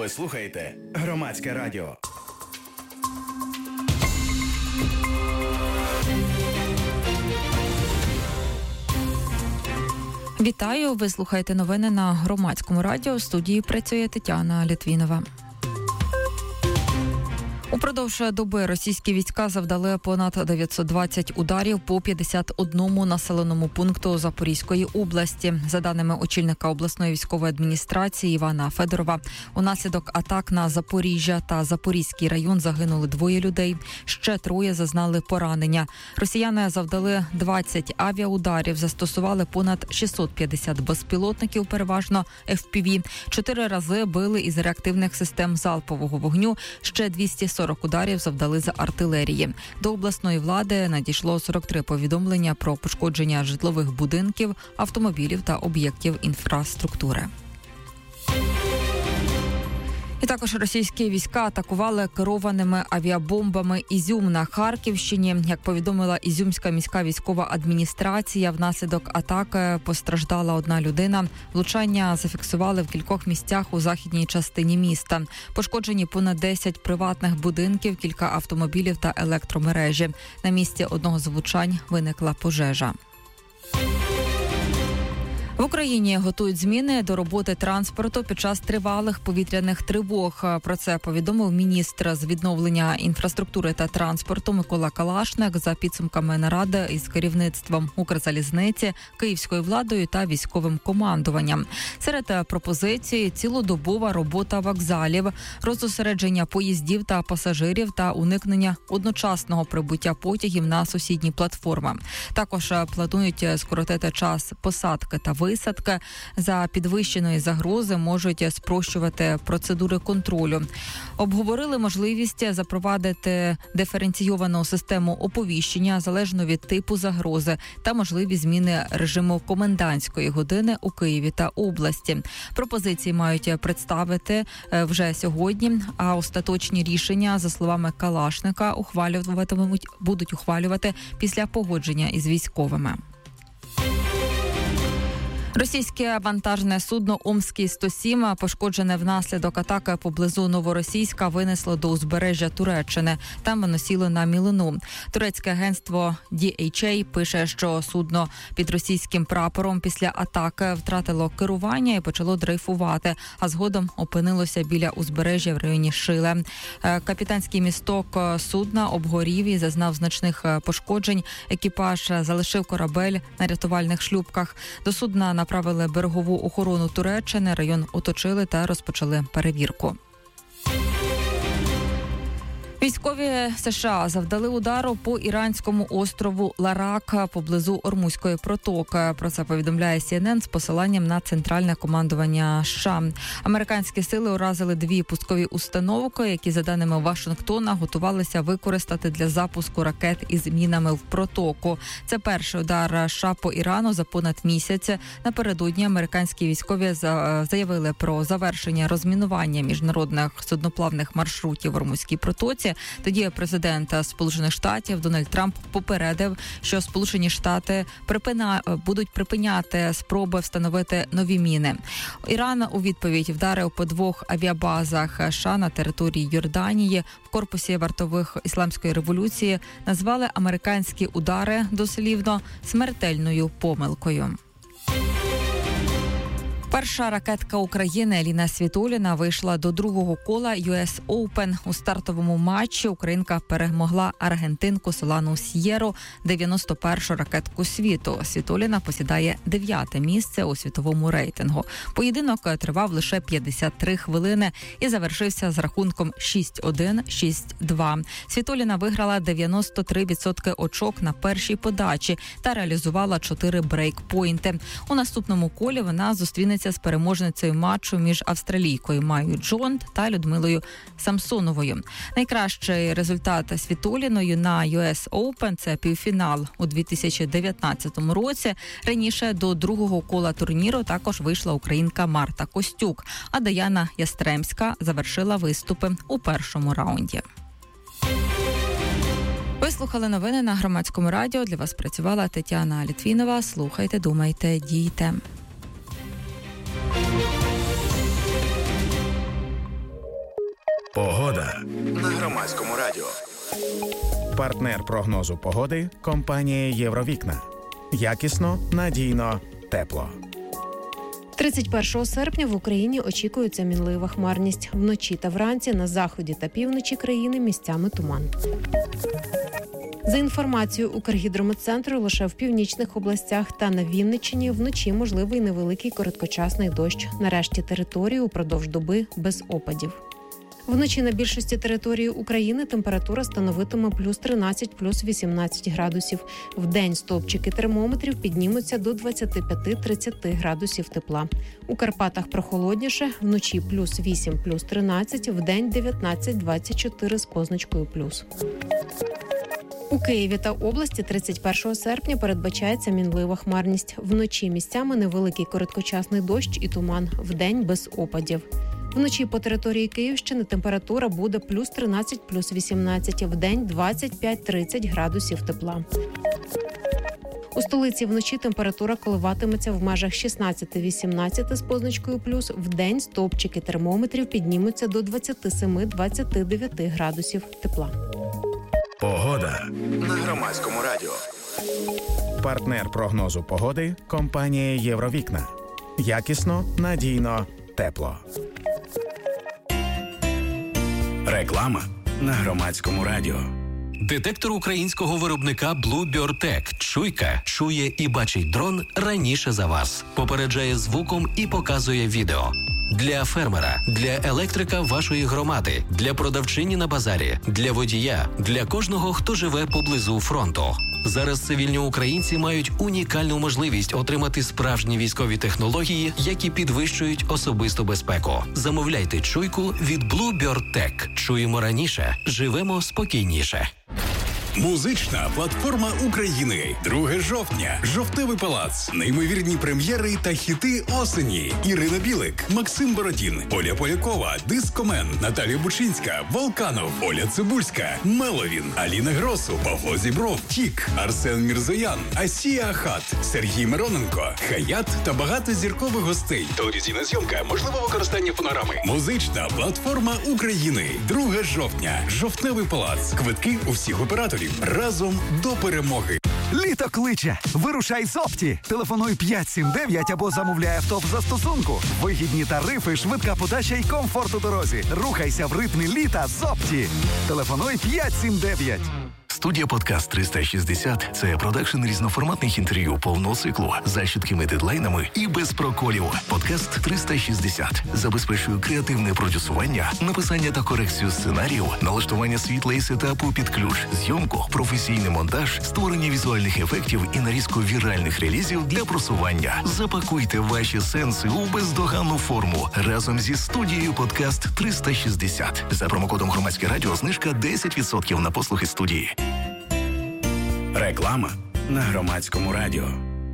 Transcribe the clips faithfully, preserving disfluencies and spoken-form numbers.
Ви слухаєте Громадське радіо. Вітаю! Ви слухаєте новини на Громадському радіо. В студії працює Тетяна Литвинова. Упродовж доби російські війська завдали понад дев'ятсот двадцять ударів по п'ятдесят одному населеному пункту Запорізької області. За даними очільника обласної військової адміністрації Івана Федорова, унаслідок атак на Запоріжжя та Запорізький район загинули двоє людей, ще троє зазнали поранення. Росіяни завдали двадцять авіаударів, застосували понад шістсот п'ятдесят безпілотників, переважно еф пі ві, чотири рази били із реактивних систем залпового вогню, ще двісті сорок ударів завдали з артилерії. До обласної влади надійшло сорок три повідомлення про пошкодження житлових будинків, автомобілів та об'єктів інфраструктури. І також російські війська атакували керованими авіабомбами Ізюм на Харківщині. Як повідомила Ізюмська міська військова адміністрація, внаслідок атаки постраждала одна людина. Влучання зафіксували в кількох місцях у західній частині міста. Пошкоджені понад десять приватних будинків, кілька автомобілів та електромережі. На місці одного з влучань виникла пожежа. В Україні готують зміни до роботи транспорту під час тривалих повітряних тривог. Про це повідомив міністр з відновлення інфраструктури та транспорту Микола Калашник за підсумками наради із керівництвом Укрзалізниці, київською владою та військовим командуванням. Серед пропозицій – цілодобова робота вокзалів, роззосередження поїздів та пасажирів та уникнення одночасного прибуття потягів на сусідні платформи. Також планують скоротити час посадки та висадки. Висадки за підвищеної загрози можуть спрощувати процедури контролю. Обговорили можливість запровадити диференційовану систему оповіщення залежно від типу загрози та можливі зміни режиму комендантської години у Києві та області. Пропозиції мають представити вже сьогодні, а остаточні рішення, за словами Калашника, ухвалюватимуть, будуть ухвалювати після погодження із військовими. Російське вантажне судно «Омський сто сім», пошкоджене внаслідок атаки поблизу Новоросійська, винесло до узбережжя Туреччини. Там воно сіло на мілину. Турецьке агентство ді ейч ей пише, що судно під російським прапором після атаки втратило керування і почало дрейфувати, а згодом опинилося біля узбережжя в районі Шиле. Капітанський місток судна обгорів і зазнав значних пошкоджень. Екіпаж залишив корабель на рятувальних шлюпках. До судна направили берегову охорону Туреччини, район оточили та розпочали перевірку. Військові США завдали удару по іранському острову Ларак поблизу Ормузької протоки. Про це повідомляє сі ен ен з посиланням на центральне командування США. Американські сили уразили дві пускові установки, які, за даними Вашингтона, готувалися використати для запуску ракет із мінами в протоку. Це перший удар США по Ірану за понад місяць. Напередодні американські військові заявили про завершення розмінування міжнародних судноплавних маршрутів в Ормузькій протоці. Тоді президент Сполучених Штатів Дональд Трамп попередив, що Сполучені Штати припина... будуть припиняти спроби встановити нові міни. Іран у відповідь вдарив по двох авіабазах США на території Йорданії. В корпусі вартових Ісламської революції назвали американські удари дослівно смертельною помилкою. Перша ракетка України Еліна Світоліна вийшла до другого кола ю ес Open. У стартовому матчі українка перемогла аргентинку Солану С'єру, дев'яносто першу ракетку світу. Світоліна посідає дев'яте місце у світовому рейтингу. Поєдинок тривав лише п'ятдесят три хвилини і завершився з рахунком шість один - шість два. Світоліна виграла дев'яносто три відсотки очок на першій подачі та реалізувала чотири брейкпойнти. У наступному колі вона зустрінеться з переможницею матчу між австралійкою Майєю Джонт та Людмилою Самсоновою. Найкращий результат Світоліною на ю ес Open – це півфінал у дві тисячі дев'ятнадцятому році. Раніше до другого кола турніру також вийшла українка Марта Костюк, а Даяна Ястремська завершила виступи у першому раунді. Ви слухали новини на Громадському радіо. Для вас працювала Тетяна Литвинова. Слухайте, думайте, дійте. Погода на Громадському радіо. Партнер прогнозу погоди – компанія «Євровікна». Якісно, надійно, тепло. тридцять першого серпня в Україні очікується мінлива хмарність. Вночі та вранці на заході та півночі країни місцями туман. За інформацією Укргідрометцентру, лише в північних областях та на Вінниччині вночі можливий невеликий короткочасний дощ. На решті території упродовж доби без опадів. Вночі на більшості території України температура становитиме плюс тринадцять, плюс вісімнадцять градусів. Вдень стовпчики термометрів піднімуться до двадцять п'ять - тридцять градусів тепла. У Карпатах прохолодніше, вночі плюс вісім, плюс тринадцять, вдень дев'ятнадцять - двадцять чотири з позначкою плюс. У Києві та області тридцять першого серпня передбачається мінлива хмарність. Вночі місцями невеликий короткочасний дощ і туман, вдень без опадів. Вночі по території Київщини температура буде плюс тринадцять, плюс вісімнадцять, вдень двадцять п'ять - тридцять градусів тепла. У столиці вночі температура коливатиметься в межах шістнадцять - вісімнадцять з позначкою плюс, вдень стовпчики термометрів піднімуться до двадцять сім - двадцять дев'ять градусів тепла. Погода на Громадському радіо. Партнер прогнозу погоди – компанія «Євровікна». Якісно, надійно, тепло. Реклама на Громадському радіо. Детектор українського виробника Bluebird Tech «Чуйка» чує і бачить дрон раніше за вас. Попереджає звуком і показує відео. Для фермера, для електрика вашої громади, для продавчині на базарі, для водія, для кожного, хто живе поблизу фронту. Зараз цивільні українці мають унікальну можливість отримати справжні військові технології, які підвищують особисту безпеку. Замовляйте «Чуйку» від Bluebird Tech. Чуємо раніше, живемо спокійніше. Музична платформа України. друге жовтня. Жовтневий палац. Неймовірні прем'єри та хіти осені. Ірина Білик, Максим Бородін, Оля Полякова, Дискомен, Наталія Бучинська, Волканов, Оля Цибульська, Меловін, Аліна Гросу, Павло Зібров, Тік, Арсен Мірзоян, Асія Ахат, Сергій Мироненко, Хаят та багато зіркових гостей. Телевізійна зйомка, можливе використання фонограми. Музична платформа України. друге жовтня. Жовтневий палац. Квитки у всіх операторів. Разом до перемоги. Літо кличе. Вирушай з Опті. Телефонуй п'ять сім дев'ять або замовляй авто в застосунку. Вигідні тарифи, швидка подача і комфорт у дорозі. Рухайся в ритмі літа з Опті. Телефонуй п'ять сім дев'ять. Студія «Подкаст триста шістдесят» – це продакшн різноформатних інтерв'ю повного циклу за чіткими дедлайнами і без проколів. «Подкаст триста шістдесят» забезпечує креативне продюсування, написання та корекцію сценарію, налаштування світла і сетапу під ключ, зйомку, професійний монтаж, створення візуальних ефектів і нарізку віральних релізів для просування. Запакуйте ваші сенси у бездоганну форму разом зі студією «Подкаст триста шістдесят». За промокодом «Громадське радіо» знижка десять відсотків на послуги студії. Реклама на Громадському радіо.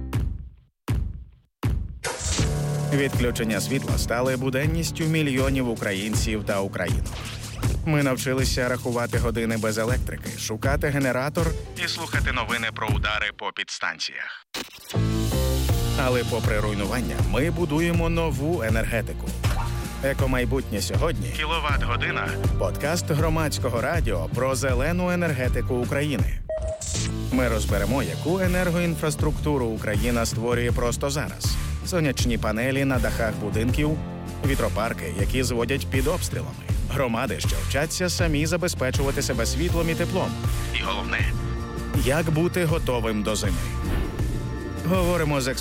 Відключення світла стали буденністю мільйонів українців та українок. Ми навчилися рахувати години без електрики, шукати генератор і слухати новини про удари по підстанціях. Але попри руйнування, ми будуємо нову енергетику. Екомайбутнє сьогодні – кіловат-година. Подкаст Громадського радіо про зелену енергетику України. Ми розберемо, яку енергоінфраструктуру Україна створює просто зараз. Сонячні панелі на дахах будинків, вітропарки, які зводять під обстрілами, громади, що вчаться самі забезпечувати себе світлом і теплом. І головне – як бути готовим до зими. Говоримо з експертами.